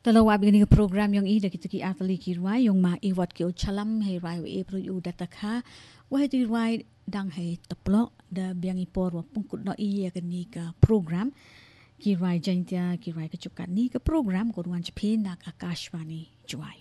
Talawa begini ke program yang ida kita ki atali ki ruai yang ma iwat ki ucalam hei ruai e pro yu datakha wahai tu ruai dang hei teplok da biang ipor wa pungkut no iya ke ni ke program ki ruai jantia ki ruai kecukat ni ke program ko ruan chpin nak akashwani juai.